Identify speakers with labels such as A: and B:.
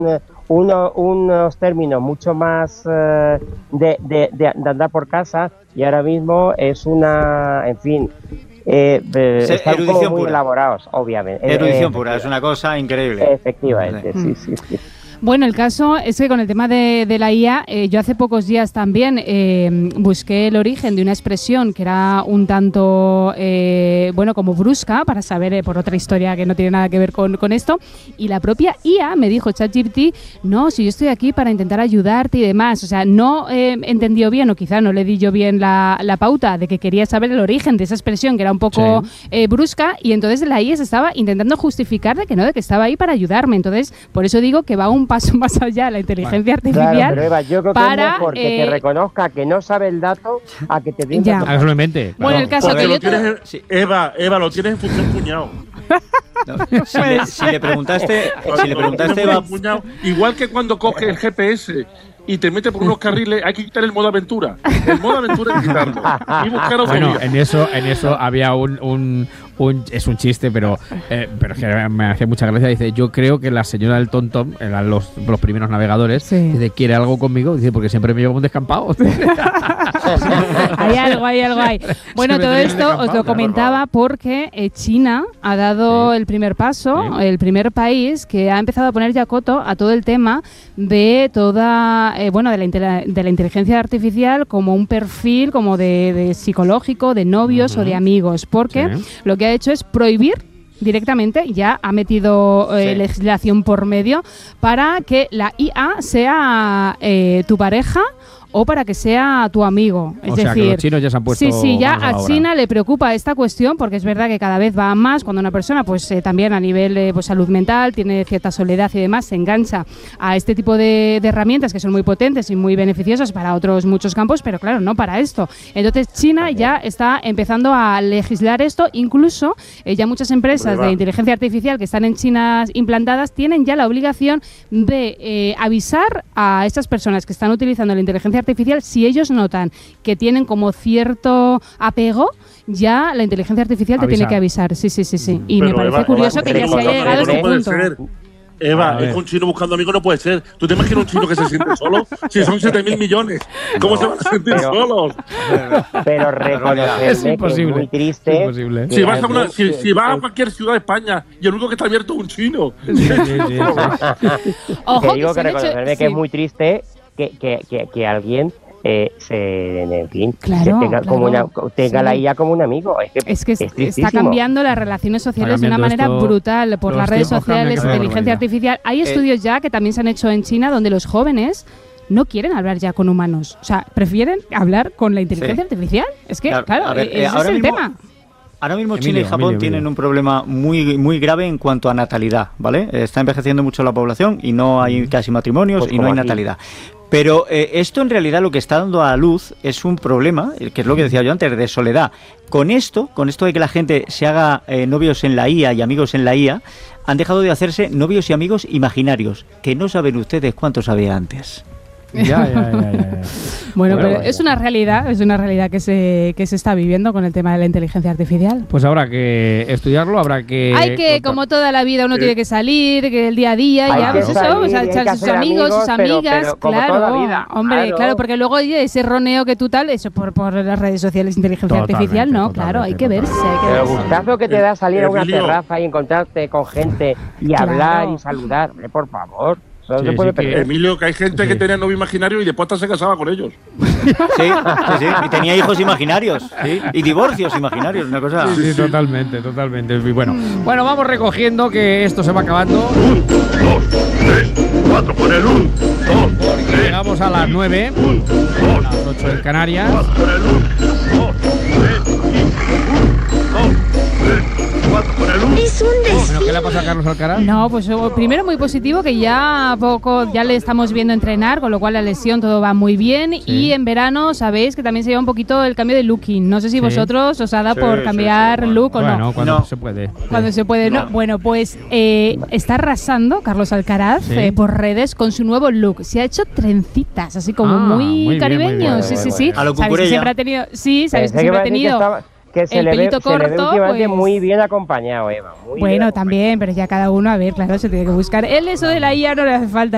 A: unos términos mucho más de andar por casa, y ahora mismo es una, en fin, están como muy elaborados, obviamente.
B: Erudición pura, es una cosa increíble.
A: Efectivamente, sí.
C: Bueno, el caso es que con el tema de la IA, yo hace pocos días también busqué el origen de una expresión que era un tanto, como brusca, para saber por otra historia que no tiene nada que ver con esto, y la propia IA me dijo, ChatGPT, no, si yo estoy aquí para intentar ayudarte y demás, o sea, no entendió bien, o quizá no le di yo bien la pauta de que quería saber el origen de esa expresión, que era un poco brusca, y entonces la IA se estaba intentando justificar de que estaba ahí para ayudarme. Entonces, por eso digo que va un paso más allá la inteligencia artificial.
A: Claro, pero Eva, yo creo que es mejor que te reconozca que no sabe el dato a que te diga.
D: A que se lo invente.
C: Bueno, el caso que
E: Eva, lo tienes en función cuñado.
B: No, si le preguntaste, Eva,
E: igual que cuando coge el GPS y te mete por unos carriles, hay que quitar el modo aventura. El modo aventura hay que quitarlo. Y buscar otra
D: bueno,
E: vía.
D: en eso había es un chiste, pero es que me hace mucha gracia. Dice, yo creo que la señora del TomTom, eran los primeros navegadores, dice, ¿quiere algo conmigo? Dice, porque siempre me llevo un descampado.
C: Hay algo. Bueno, todo esto os lo comentaba porque China ha dado el primer paso, el primer país que ha empezado a poner ya coto a todo el tema de toda, de la inteligencia artificial como un perfil como de psicológico, de novios o de amigos, porque lo que ha hecho es prohibir directamente, ya ha metido legislación por medio para que la IA sea tu pareja o para que sea tu amigo. Es decir,
D: que los chinos ya se han puesto
C: ya a China le preocupa esta cuestión, porque es verdad que cada vez va más cuando una persona, pues también a nivel salud mental, tiene cierta soledad y demás, se engancha a este tipo de herramientas que son muy potentes y muy beneficiosas para otros muchos campos, pero claro, no para esto. Entonces China ya está empezando a legislar esto, incluso ya muchas empresas de inteligencia artificial que están en China implantadas tienen ya la obligación de avisar a estas personas que están utilizando la inteligencia artificial si ellos notan que tienen como cierto apego, ya la inteligencia artificial te tiene que avisar. Sí. Y pero me parece Eva, curioso que ya se haya llegado a ese punto.
E: Eva, es que un chino buscando amigos no puede ser. ¿Tú te imaginas un chino que se siente solo? Si son 7.000 millones, ¿cómo se van a sentir solos?
A: Pero reconocerme
D: es imposible,
A: que es muy triste.
D: Es imposible.
E: Si vas a cualquier ciudad de España y el único que está abierto es un chino.
A: Ojo, digo que reconocerme que es muy triste que alguien tenga la IA como un amigo. Es que está
C: cambiando las relaciones sociales de una manera brutal por las redes sociales, inteligencia artificial. Hay estudios ya que también se han hecho en China donde los jóvenes no quieren hablar ya con humanos, o sea, prefieren hablar con la inteligencia artificial. Es que, claro, ese es el tema.
B: Ahora mismo China y Japón tienen un problema muy, muy grave en cuanto a natalidad, ¿vale? Está envejeciendo mucho la población y no hay casi matrimonios y no hay natalidad. Pero esto en realidad lo que está dando a luz es un problema, que es lo que decía yo antes, de soledad. Con esto de que la gente se haga novios en la IA y amigos en la IA, han dejado de hacerse novios y amigos imaginarios, que no saben ustedes cuántos había antes.
D: Ya.
C: Bueno, pero es una realidad que se está viviendo con el tema de la inteligencia artificial.
D: Pues habrá que estudiarlo,
C: hay que, como toda la vida, uno tiene que salir, que el día a día, ya ves eso, o sea, echar sus amigos, sus amigas, claro, porque luego ese roneo que tú tal, eso por las redes sociales, inteligencia artificial, no, claro, hay que verse.
A: Pero el gustazo que te da salir a una terraza y encontrarte con gente y hablar y saludar, por favor.
E: Emilio, que hay gente que tenía novio imaginario y después hasta se casaba con ellos.
B: Sí. Y tenía hijos imaginarios, y divorcios imaginarios, una cosa.
D: Sí, totalmente. Y bueno, vamos recogiendo que esto se va acabando.
E: 1, 2, 3, 4 por el 1, 2, 3.
D: Llegamos a las 9, a las 8 en Canarias.
E: 4 por el 1, 2, 3, 1, 2, 3.
F: Es un desfile.
D: Bueno, ¿qué le ha pasado a Carlos Alcaraz?
C: No, pues primero muy positivo, que ya le estamos viendo entrenar, con lo cual la lesión todo va muy bien. Y en verano sabéis que también se lleva un poquito el cambio de looking. No sé si vosotros os ha dado por cambiar look o no.
D: Bueno, cuando se puede.
C: Cuando se puede, no. Bueno, pues está arrasando Carlos Alcaraz por redes con su nuevo look. Se ha hecho trencitas, así como muy caribeño.
A: Muy
C: sí.
B: A lo
C: sabéis que siempre ha tenido. Sí, sabéis que siempre ha tenido.
A: Que se
C: el
A: le
C: pelito
A: ve,
C: corto,
A: se le ve últimamente
C: pues
A: muy bien acompañado, Eva.
C: Bueno, también, pero ya cada uno, a ver, claro, se tiene que buscar. Él eso de la IA no le hace falta.